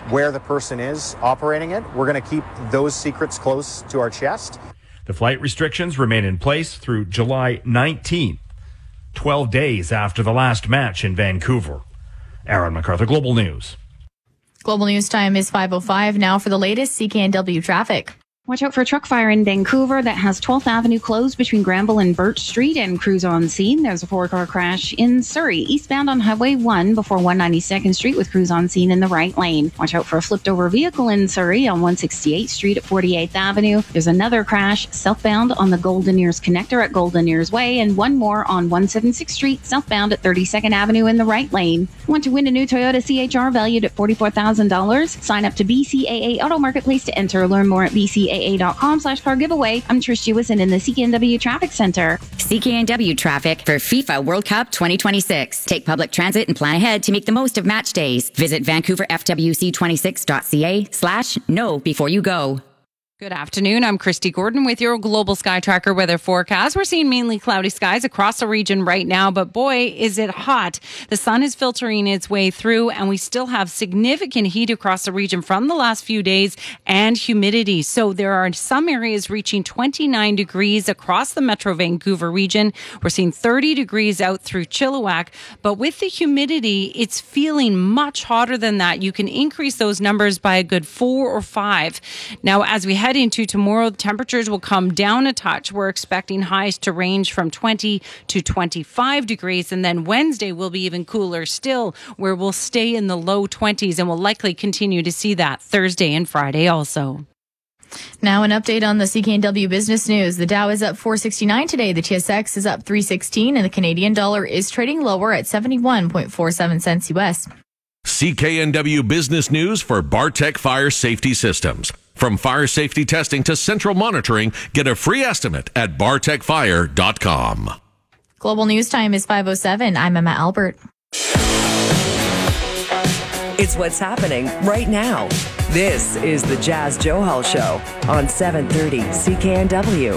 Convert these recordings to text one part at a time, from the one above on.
where the person is operating it. We're going to keep those secrets close to our chest. The flight restrictions remain in place through July 19th, 12 days after the last match in Vancouver. Aaron MacArthur, Global News. Global News time is 5:05 now for the latest CKNW traffic. Watch out for a truck fire in Vancouver that has 12th Avenue closed between Granville and Birch Street and crews on scene. There's a 4-car crash in Surrey, eastbound on Highway 1 before 192nd Street with crews on scene in the right lane. Watch out for a flipped over vehicle in Surrey on 168th Street at 48th Avenue. There's another crash southbound on the Golden Ears Connector at Golden Ears Way and one more on 176th Street southbound at 32nd Avenue in the right lane. Want to win a new Toyota CHR valued at $44,000? Sign up to BCAA Auto Marketplace to enter. Learn more at BCAA.com/car giveaway. I'm Trish Jewison in the CKNW Traffic Center. CKNW traffic for FIFA World Cup 2026. Take public transit and plan ahead to make the most of match days. Visit VancouverFWC26.ca/know before you go. Good afternoon. I'm Christy Gordon with your Global Sky Tracker weather forecast. We're seeing mainly cloudy skies across the region right now, but boy, is it hot. The sun is filtering its way through, and we still have significant heat across the region from the last few days and humidity. So there are some areas reaching 29 degrees across the Metro Vancouver region. We're seeing 30 degrees out through Chilliwack, but with the humidity, it's feeling much hotter than that. You can increase those numbers by a good 4 or 5. Now, as we head into tomorrow, the temperatures will come down a touch. We're expecting highs to range from 20 to 25 degrees. And then Wednesday will be even cooler still, where we'll stay in the low 20s, and we'll likely continue to see that Thursday and Friday also. Now an update on the CKNW business news. The Dow is up 469 today. The TSX is up 316 and the Canadian dollar is trading lower at 71.47 cents US. CKNW business news for Bartec Fire Safety Systems. From fire safety testing to central monitoring, get a free estimate at bartecfire.com. Global News time is 5:07. I'm Emma Albert. It's what's happening right now. This is the Jazz Johal Show on 730 CKNW.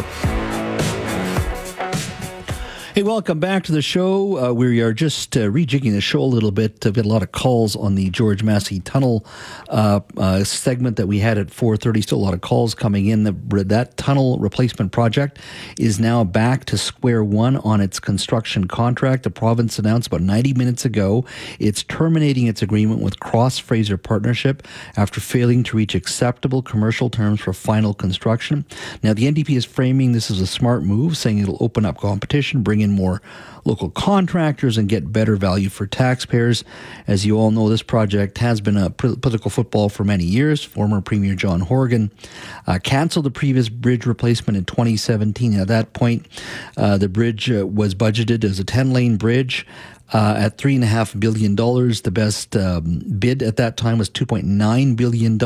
Hey, welcome back to the show. We are just rejigging the show a little bit. I've got a lot of calls on the George Massey Tunnel segment that we had at 4:30. Still a lot of calls coming in. That tunnel replacement project is now back to square one on its construction contract. The province announced about 90 minutes ago it's terminating its agreement with Cross Fraser Partnership after failing to reach acceptable commercial terms for final construction. Now, the NDP is framing this as a smart move, saying it'll open up competition, bring in more local contractors and get better value for taxpayers. As you all know, this project has been a political football for many years. Former Premier John Horgan cancelled the previous bridge replacement in 2017. At that point, the bridge was budgeted as a 10-lane bridge. At $3.5 billion. The best bid at that time was $2.9 billion.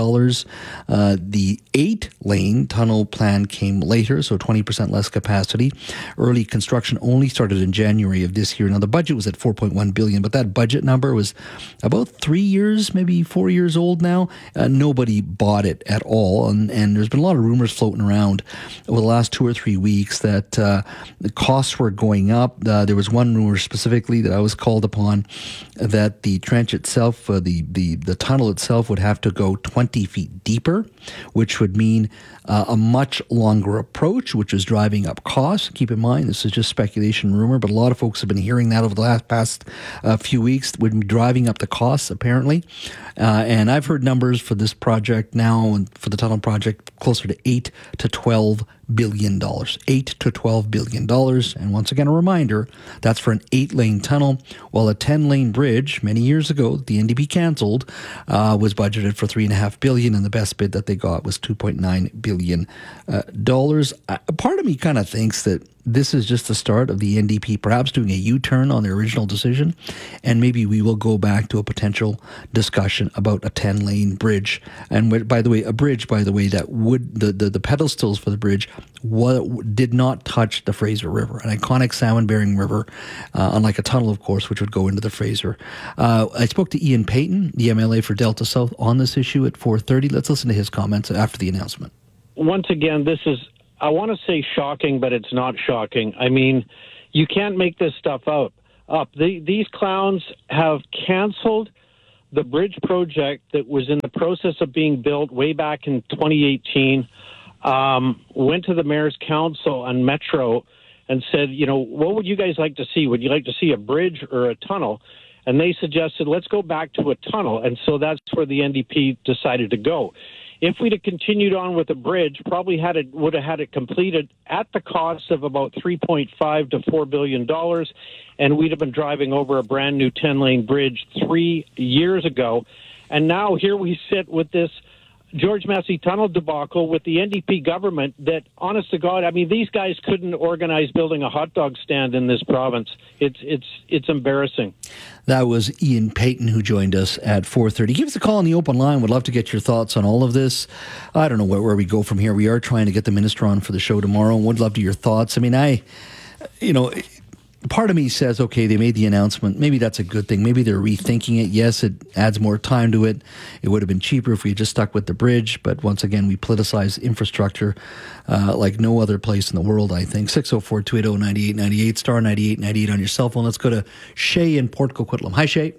The 8-lane tunnel plan came later, so 20% less capacity. Early construction only started in January of this year. Now, the budget was at $4.1 billion, but that budget number was about 3 years, maybe 4 years old now. Nobody bought it at all, and there's been a lot of rumors floating around over the last 2 or 3 weeks that the costs were going up. There was one rumor specifically that I was called upon that the trench itself, the tunnel itself would have to go 20 feet deeper, which would mean a much longer approach, which is driving up costs. Keep in mind, this is just speculation, rumor, but a lot of folks have been hearing that over the past few weeks, would be driving up the costs, apparently. And I've heard numbers for this project now, and for the tunnel project, closer to $8 to $12 billion. $8 to $12 billion. And once again, a reminder, that's for an 8-lane tunnel, while a 10-lane bridge, many years ago, the NDP canceled, was budgeted for $3.5 billion, and the best bid that they got was $2.9 billion. Part of me kind of thinks that this is just the start of the NDP perhaps doing a U-turn on their original decision, and maybe we will go back to a potential discussion about a 10-lane bridge. And by the way, a bridge, that would, the pedestals for the bridge did not touch the Fraser River, an iconic salmon-bearing river, unlike a tunnel, of course, which would go into the Fraser. I spoke to Ian Payton, the MLA for Delta South, on this issue at 4:30. Let's listen to his comments after the announcement. Once again, this is, I want to say shocking, but it's not shocking. I mean, you can't make this stuff up. These clowns have canceled the bridge project that was in the process of being built way back in 2018 went to the mayor's council on Metro and said, what would you guys like to see? Would you like to see a bridge or a tunnel? And they suggested, let's go back to a tunnel. And so that's where the NDP decided to go. If we'd have continued on with the bridge, probably would have had it completed at the cost of about $3.5 to $4 billion, and we'd have been driving over a brand new 10-lane bridge 3 years ago. And now here we sit with this George Massey Tunnel debacle with the NDP government that, honest to God, these guys couldn't organize building a hot dog stand in this province. It's embarrassing. That was Ian Payton, who joined us at 4:30. Give us a call on the open line. Would love to get your thoughts on all of this. I don't know where we go from here. We are trying to get the minister on for the show tomorrow. Would love to hear your thoughts. Part of me says, okay, they made the announcement. Maybe that's a good thing. Maybe they're rethinking it. Yes, it adds more time to it. It would have been cheaper if we had just stuck with the bridge. But once again, we politicize infrastructure like no other place in the world, I think. 604-280-9898, star 9898 on your cell phone. Let's go to Shay in Port Coquitlam. Hi, Shay.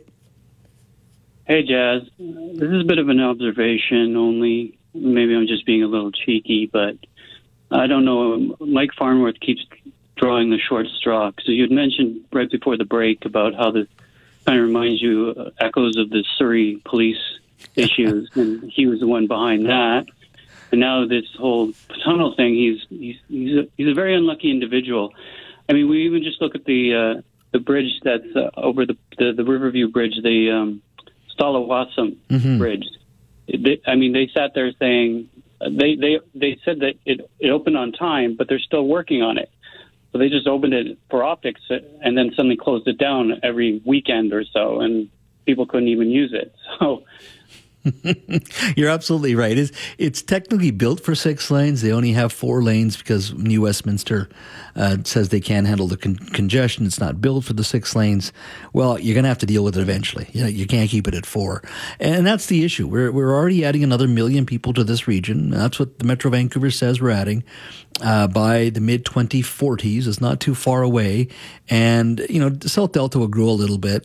Hey, Jazz. This is a bit of an observation only. Maybe I'm just being a little cheeky, but I don't know. Mike Farnworth keeps drawing the short straw, because you had mentioned right before the break about how this kind of reminds you echoes of the Surrey police issues, and he was the one behind that. And now this whole tunnel thing, he's a very unlucky individual. We even just look at the bridge that's over the Riverview Bridge, the Stalawassam Bridge. They sat there saying they said that it opened on time, but they're still working on it. So they just opened it for optics and then suddenly closed it down every weekend or so, and people couldn't even use it. So you're absolutely right. It's technically built for 6 lanes. They only have 4 lanes because New Westminster says they can't handle the congestion. It's not built for the 6 lanes. Well, you're going to have to deal with it eventually. You can't keep it at 4. And that's the issue. We're already adding another 1 million people to this region. That's what the Metro Vancouver says we're adding by the mid-2040s. It's not too far away. And, South Delta will grow a little bit.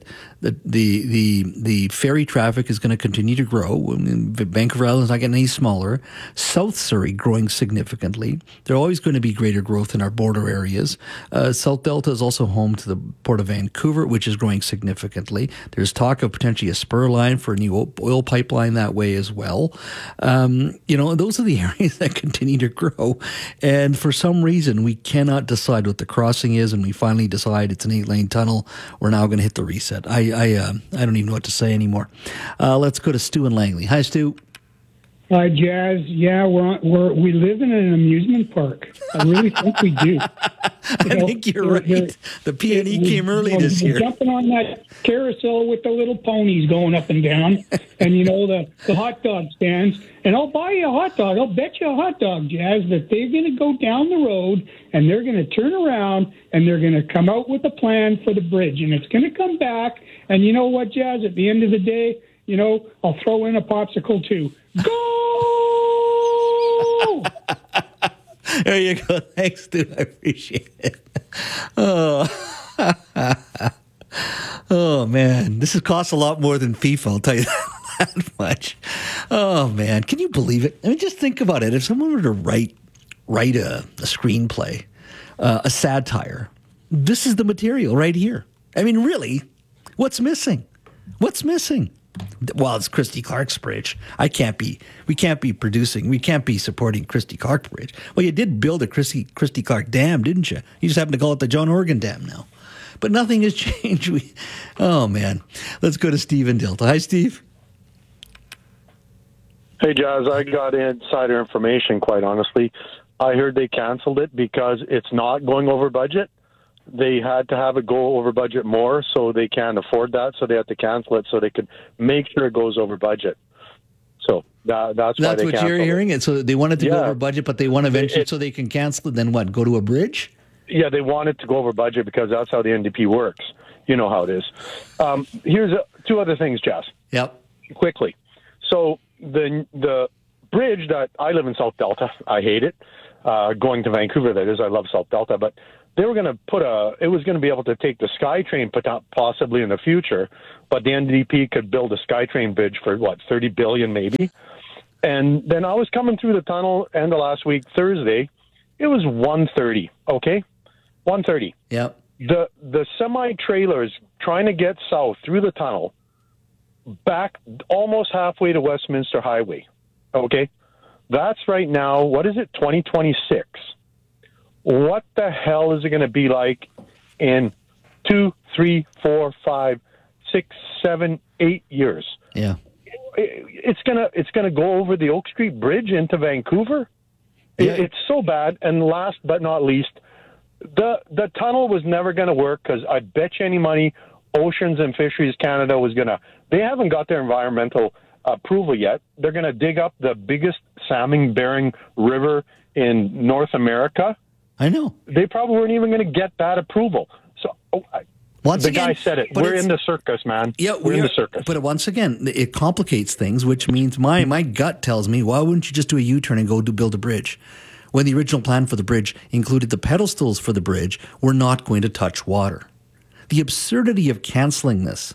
The ferry traffic is going to continue to grow. Vancouver Island's not getting any smaller. South Surrey growing significantly. There's always going to be greater growth in our border areas. South Delta is also home to the Port of Vancouver, which is growing significantly. There's talk of potentially a spur line for a new oil pipeline that way as well. Those are the areas that continue to grow. And for some reason, we cannot decide what the crossing is, and we finally decide it's an 8-lane tunnel. We're now going to hit the reset. I don't even know what to say anymore. Let's go to Stu in Langley. Hi, Stu. Hi, Jazz. Yeah, we live in an amusement park. I really think we do. I think you're right. The P&E came early this year. Jumping on that carousel with the little ponies going up and down, and the hot dog stands. And I'll buy you a hot dog. I'll bet you a hot dog, Jazz, that they're going to go down the road and they're going to turn around and they're going to come out with a plan for the bridge, and it's going to come back. And you know what, Jazz? At the end of the day, I'll throw in a popsicle too. Go! There you go. Thanks, dude. I appreciate it. Oh. Oh, man. This has cost a lot more than FIFA, I'll tell you that much. Oh, man. Can you believe it? Just think about it. If someone were to write a screenplay, a satire, this is the material right here. Really, what's missing? What's missing? Well, it's Christy Clark's bridge. We can't be supporting Christy Clark Bridge. Well, you did build a Christy Clark Dam, didn't you? You just happen to call it the John Horgan Dam now. But nothing has changed. Oh, man. Let's go to Steve in Delta. Hi, Steve. Hey, Jazz, I got insider information, quite honestly. I heard they canceled it because it's not going over budget. They had to have it go over budget more, so they can't afford that, so they had to cancel it so they could make sure it goes over budget. So that's why they canceled it. That's what you're hearing? And so they wanted to go over budget, but they want eventually so they can cancel it, then what, go to a bridge? Yeah, they wanted to go over budget because that's how the NDP works. You know how it is. Here's 2 other things, Jazz. Yep. Quickly. So the bridge that I live in South Delta, I hate it. Going to Vancouver, that is, I love South Delta, but they were going to it was going to be able to take the SkyTrain possibly in the future, but the NDP could build a SkyTrain bridge for, $30 billion maybe. And then I was coming through the tunnel end of last week, Thursday. It was 1:30, okay? 1:30. Yep. The semi-trailers trying to get south through the tunnel back almost halfway to Westminster Highway, okay? That's right now, 2026. What the hell is it going to be like in 2, 3, 4, 5, 6, 7, 8 years? Yeah. It's gonna go over the Oak Street Bridge into Vancouver. Yeah. It's so bad. And last but not least, the tunnel was never going to work because I bet you any money Oceans and Fisheries Canada was going to. They haven't got their environmental approval yet. They're going to dig up the biggest salmon-bearing river in North America. I know. They probably weren't even going to get that approval. So. The guy said it. We're in the circus, man. Yeah, we're in the circus. But once again, it complicates things, which means my gut tells me, why wouldn't you just do a U-turn and go build a bridge? When the original plan for the bridge included the pedestals for the bridge were not going to touch water. The absurdity of canceling this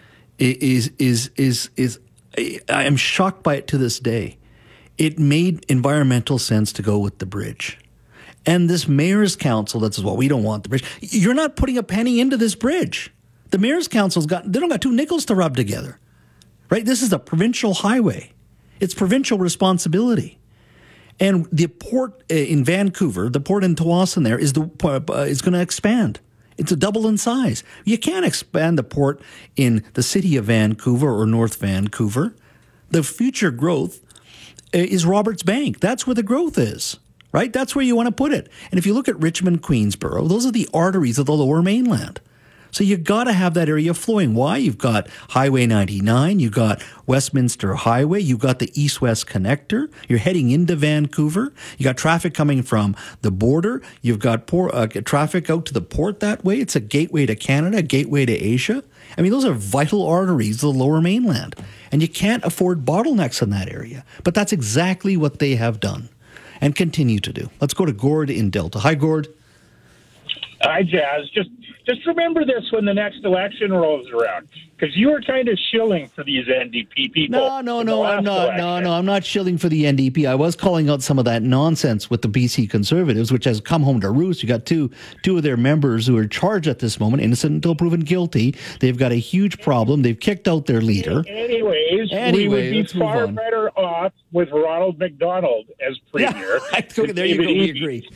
is I am shocked by it to this day. It made environmental sense to go with the bridge. And this mayor's council that says, well, we don't want the bridge. You're not putting a penny into this bridge. The mayor's council's they don't got 2 nickels to rub together, right? This is a provincial highway. It's provincial responsibility. And the port in Vancouver, the port in Tsawwassen there is going to expand. It's a double in size. You can't expand the port in the city of Vancouver or North Vancouver. The future growth is Roberts Bank. That's where the growth is. Right? That's where you want to put it. And if you look at Richmond, Queensborough, those are the arteries of the Lower Mainland. So you got to have that area flowing. Why? You've got Highway 99, you've got Westminster Highway, you've got the East-West Connector, you're heading into Vancouver, you got traffic coming from the border, you've got traffic out to the port that way. It's a gateway to Canada, a gateway to Asia. I mean, those are vital arteries of the Lower Mainland. And you can't afford bottlenecks in that area. But that's exactly what they have done and continue to do. Let's go to Gord in Delta. Hi, Gord. Hi, Jazz. Just remember this when the next election rolls around, because you were kind of shilling for these NDP people. No, I'm not. No, I'm not shilling for the NDP. I was calling out some of that nonsense with the BC Conservatives, which has come home to roost. You got two of their members who are charged at this moment, innocent until proven guilty. They've got a huge problem. They've kicked out their leader. Anyways, we would be far better off with Ronald McDonald as premier. Yeah, there you go. We agree.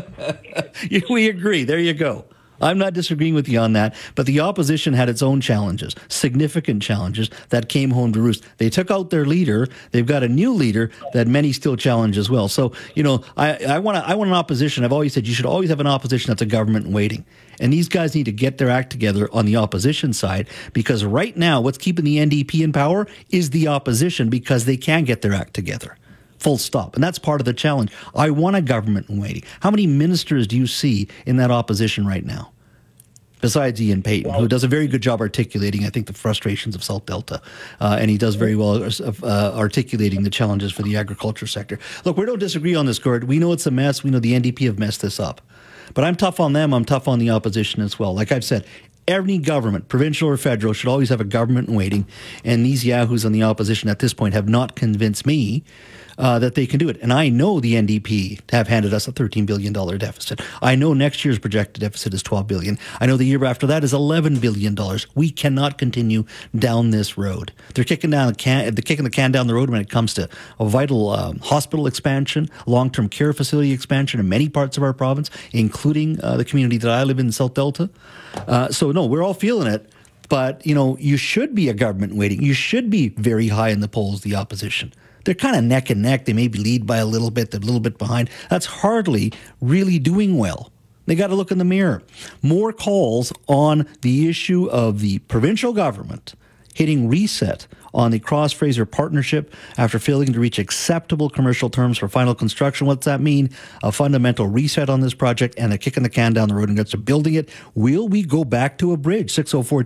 We agree. There you go. I'm not disagreeing with you on that, but the opposition had its own challenges, significant challenges that came home to roost. They took out their leader. They've got a new leader that many still challenge as well. So, I want an opposition. I've always said you should always have an opposition that's a government in waiting. And these guys need to get their act together on the opposition side, because right now what's keeping the NDP in power is the opposition, because they can get their act together. Full stop. And that's part of the challenge. I want a government in waiting. How many ministers do you see in that opposition right now? Besides Ian Payton, who does a very good job articulating, I think, the frustrations of South Delta. And he does very well articulating the challenges for the agriculture sector. Look, we don't disagree on this, Gord. We know it's a mess. We know the NDP have messed this up. But I'm tough on them. I'm tough on the opposition as well. Like I've said, every government, provincial or federal, should always have a government in waiting. And these yahoos on the opposition at this point have not convinced me that they can do it. And I know the NDP have handed us a $13 billion deficit. I know next year's projected deficit is $12 billion. I know the year after that is $11 billion. We cannot continue down this road. They're kicking the can down the road when it comes to a vital hospital expansion, long-term care facility expansion in many parts of our province, including the community that I live in, South Delta. So no, we're all feeling it. But, you should be a government waiting. You should be very high in the polls, the opposition. They're kind of neck and neck. They maybe lead by a little bit. They're a little bit behind. That's hardly really doing well. They got to look in the mirror. More calls on the issue of the provincial government hitting reset on the Cross-Fraser partnership after failing to reach acceptable commercial terms for final construction. What's that mean? A fundamental reset on this project and a kicking the can down the road and gets to building it. Will we go back to a bridge?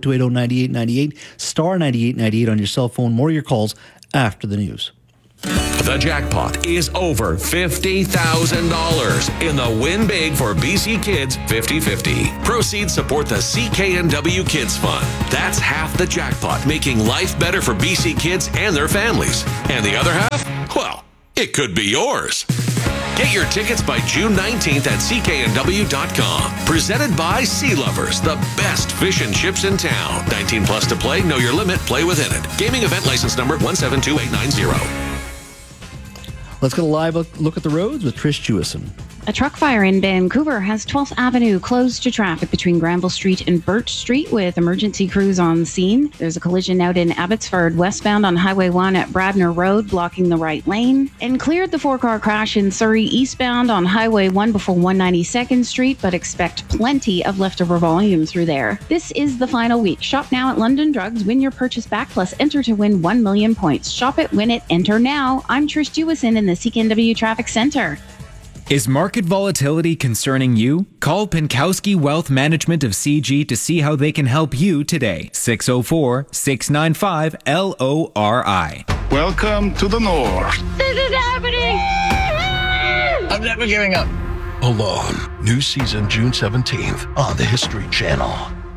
604-280-9898, star 9898 on your cell phone. More of your calls after the news. The jackpot is over $50,000 in the Win Big for BC Kids 50-50. Proceeds support the CKNW Kids Fund. That's half the jackpot, making life better for BC kids and their families. And the other half? Well, it could be yours. Get your tickets by June 19th at cknw.com. Presented by Sea Lovers, the best fish and chips in town. 19 plus to play, know your limit, play within it. Gaming event license number 172890. Let's get a live look at the roads with Trish Jewison. A truck fire in Vancouver has 12th Avenue closed to traffic between Granville Street and Birch Street with emergency crews on scene. There's a collision out in Abbotsford westbound on Highway 1 at Bradner Road, blocking the right lane. And cleared the 4-car crash in Surrey eastbound on Highway 1 before 192nd Street, but expect plenty of leftover volume through there. This is the final week. Shop now at London Drugs. Win your purchase back plus enter to win 1 million points. Shop it, win it, enter now. I'm Trish Jewison in the CKNW Traffic Center. Is market volatility concerning you? Call Pinkowski Wealth Management of CG to see how they can help you today. 604-695-LORI. Welcome to the North. This is happening! I'm never giving up. Alone. New season June 17th on the History Channel.